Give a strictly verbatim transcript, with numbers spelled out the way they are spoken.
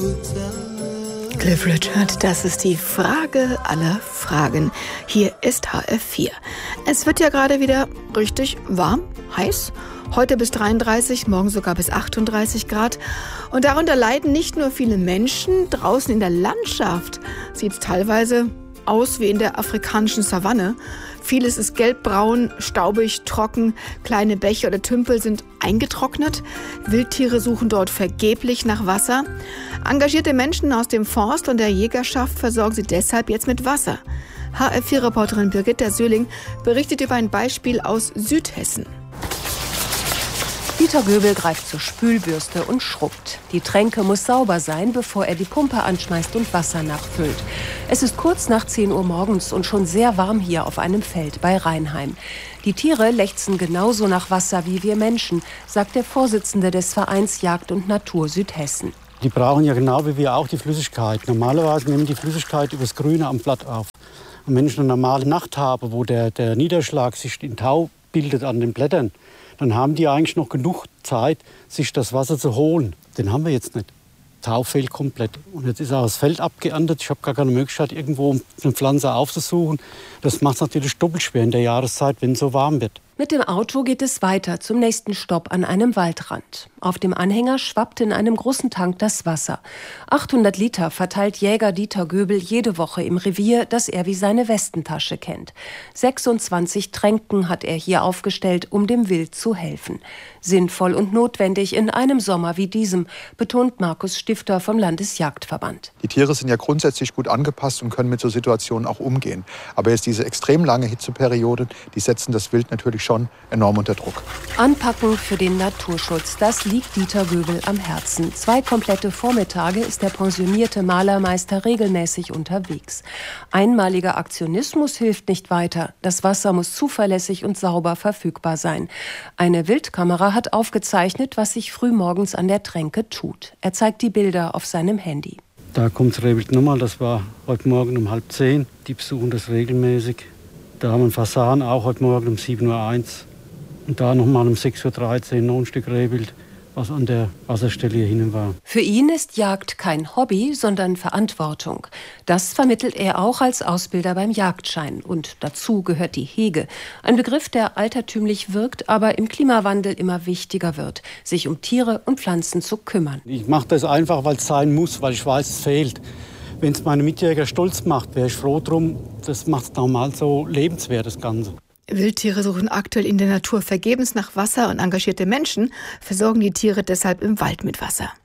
Cliff Richard, das ist die Frage aller Fragen. Hier ist H F vier. Es wird ja gerade wieder richtig warm, heiß. Heute bis dreiunddreißig, morgen sogar bis achtunddreißig Grad. Und darunter leiden nicht nur viele Menschen. Draußen in der Landschaft sieht es teilweise aus wie in der afrikanischen Savanne. Vieles ist gelbbraun, staubig, trocken. Kleine Bäche oder Tümpel sind eingetrocknet. Wildtiere suchen dort vergeblich nach Wasser. Engagierte Menschen aus dem Forst und der Jägerschaft versorgen sie deshalb jetzt mit Wasser. H F vier Reporterin Birgitta Söhling berichtet über ein Beispiel aus Südhessen. Dieter Göbel greift zur Spülbürste und schrubbt. Die Tränke muss sauber sein, bevor er die Pumpe anschmeißt und Wasser nachfüllt. Es ist kurz nach zehn Uhr morgens und schon sehr warm hier auf einem Feld bei Rheinheim. Die Tiere lechzen genauso nach Wasser wie wir Menschen, sagt der Vorsitzende des Vereins Jagd und Natur Südhessen. Die brauchen ja genau wie wir auch die Flüssigkeit. Normalerweise nehmen die Flüssigkeit übers Grüne am Blatt auf. Und wenn ich eine normale Nacht habe, wo der, der Niederschlag sich in Tau bildet an den Blättern, dann haben die eigentlich noch genug Zeit, sich das Wasser zu holen. Den haben wir jetzt nicht. Tau fehlt komplett. Und jetzt ist auch das Feld abgeerntet. Ich habe gar keine Möglichkeit, irgendwo eine Pflanze aufzusuchen. Das macht es natürlich doppelt schwer in der Jahreszeit, wenn es so warm wird. Mit dem Auto geht es weiter zum nächsten Stopp an einem Waldrand. Auf dem Anhänger schwappt in einem großen Tank das Wasser. achthundert Liter verteilt Jäger Dieter Göbel jede Woche im Revier, das er wie seine Westentasche kennt. sechsundzwanzig Tränken hat er hier aufgestellt, um dem Wild zu helfen. Sinnvoll und notwendig in einem Sommer wie diesem, betont Markus Stifter vom Landesjagdverband. Die Tiere sind ja grundsätzlich gut angepasst und können mit so Situationen auch umgehen. Aber jetzt diese extrem lange Hitzeperiode, die setzen das Wild natürlich schon enorm unter Druck. Anpacken für den Naturschutz, das liegt Dieter Göbel am Herzen. Zwei komplette Vormittage ist der pensionierte Malermeister regelmäßig unterwegs. Einmaliger Aktionismus hilft nicht weiter. Das Wasser muss zuverlässig und sauber verfügbar sein. Eine Wildkamera hat aufgezeichnet, was sich frühmorgens an der Tränke tut. Er zeigt die Bilder auf seinem Handy. Da kommt das Rehwild nochmal, das war heute Morgen um halb zehn. Die besuchen das regelmäßig. Da haben wir einen Fasan, auch heute Morgen um sieben Uhr eins. Und da nochmal um sechs Uhr dreizehn noch ein Stück Rehwild, was an der Wasserstelle hier hinten war. Für ihn ist Jagd kein Hobby, sondern Verantwortung. Das vermittelt er auch als Ausbilder beim Jagdschein. Und dazu gehört die Hege. Ein Begriff, der altertümlich wirkt, aber im Klimawandel immer wichtiger wird, sich um Tiere und Pflanzen zu kümmern. Ich mache das einfach, weil es sein muss, weil ich weiß, es fehlt. Wenn es meine Mitjäger stolz macht, wäre ich froh drum. Das macht es normal so lebenswert, das Ganze. Wildtiere suchen aktuell in der Natur vergebens nach Wasser und engagierte Menschen versorgen die Tiere deshalb im Wald mit Wasser.